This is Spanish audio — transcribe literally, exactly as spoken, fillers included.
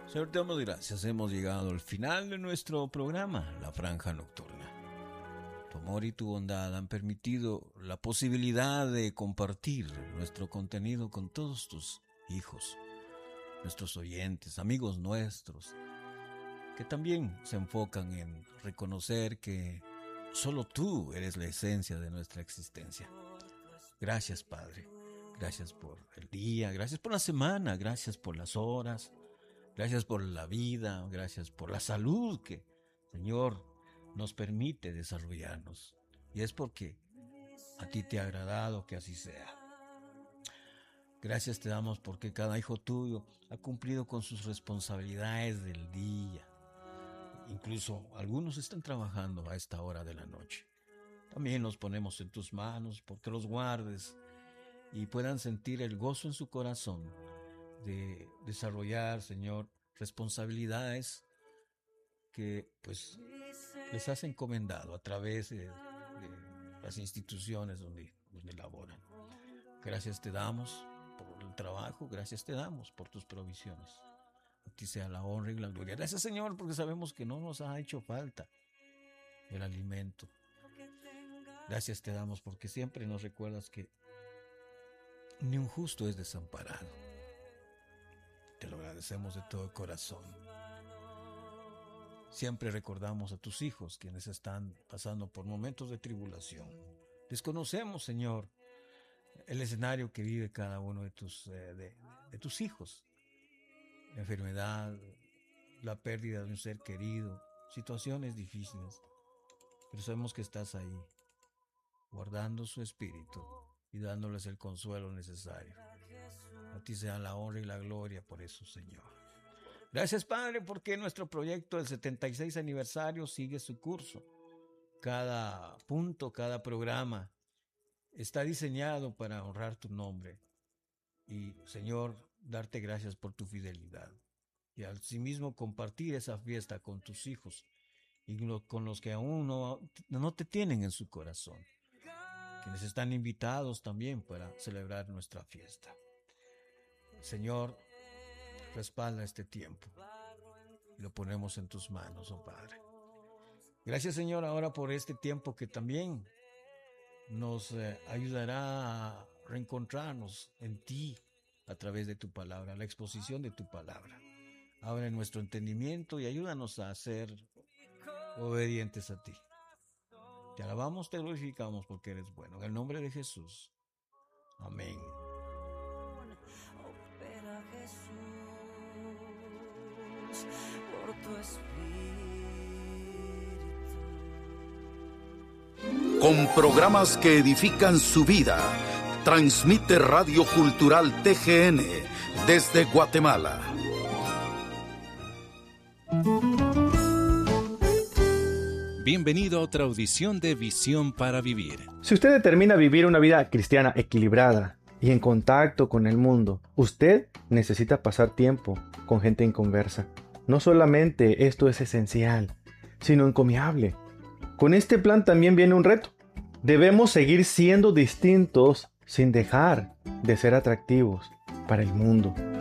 Señor, te damos gracias. Hemos llegado al final de nuestro programa, La Franja Nocturna. Tu amor y tu bondad han permitido la posibilidad de compartir nuestro contenido con todos tus hijos, nuestros oyentes, amigos nuestros, que también se enfocan en reconocer que solo tú eres la esencia de nuestra existencia. Gracias, Padre. Gracias por el día, gracias por la semana, gracias por las horas, gracias por la vida, gracias por la salud que, Señor, nos permite desarrollarnos. Y es porque a ti te ha agradado que así sea. Gracias te damos porque cada hijo tuyo ha cumplido con sus responsabilidades del día. Incluso algunos están trabajando a esta hora de la noche. También nos ponemos en tus manos porque los guardes y puedan sentir el gozo en su corazón de desarrollar, Señor, responsabilidades que pues les has encomendado a través de, de las instituciones donde, donde laboran. Gracias te damos por el trabajo, gracias te damos por tus provisiones. A ti sea la honra y la gloria. Gracias, Señor, porque sabemos que no nos ha hecho falta el alimento. Gracias te damos porque siempre nos recuerdas que ni un justo es desamparado. Te lo agradecemos de todo corazón. Siempre recordamos a tus hijos, quienes están pasando por momentos de tribulación. Desconocemos, Señor, el escenario que vive cada uno de tus, eh, de, de tus hijos. La enfermedad, la pérdida de un ser querido, situaciones difíciles. Pero sabemos que estás ahí, guardando su espíritu y dándoles el consuelo necesario. A ti sea la honra y la gloria por eso, Señor. Gracias, Padre, porque nuestro proyecto del setenta y seis aniversario sigue su curso. Cada punto, cada programa está diseñado para honrar tu nombre. Y, Señor, darte gracias por tu fidelidad. Y asimismo compartir esa fiesta con tus hijos y con los que aún no, no te tienen en su corazón. Quienes están invitados también para celebrar nuestra fiesta. Señor, respalda este tiempo. Lo ponemos en tus manos, oh Padre. Gracias, Señor, ahora por este tiempo que también nos eh, ayudará a reencontrarnos en ti a través de tu palabra, la exposición de tu palabra. Abre nuestro entendimiento y ayúdanos a ser obedientes a ti. Te alabamos, te glorificamos porque eres bueno. En el nombre de Jesús. Amén. Opera Jesús por tu espíritu. Con programas que edifican su vida, transmite Radio Cultural T G N desde Guatemala. Bienvenido a otra audición de Visión para Vivir. Si usted determina vivir una vida cristiana equilibrada y en contacto con el mundo, usted necesita pasar tiempo con gente inconversa. No solamente esto es esencial, sino encomiable. Con este plan también viene un reto. Debemos seguir siendo distintos sin dejar de ser atractivos para el mundo.